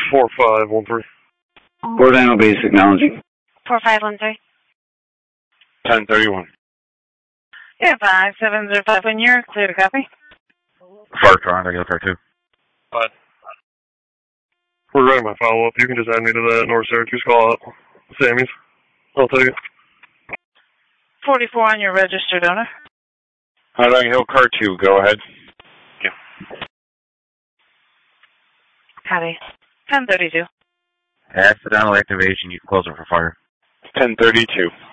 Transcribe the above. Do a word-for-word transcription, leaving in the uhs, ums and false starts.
four five one three. Port Dino Base Technology. four five one three. ten thirty-one. Yeah, five seven zero five. When you're clear to copy. Fire car, regular car two. But we're writing my follow-up. You can just add me to that North Syracuse call out. Sammy's. I'll take it. forty-four on your registered owner. Highline Hill car two, go ahead. Yeah. Copy. ten thirty-two. Accidental activation, you can close it for fire. ten thirty-two.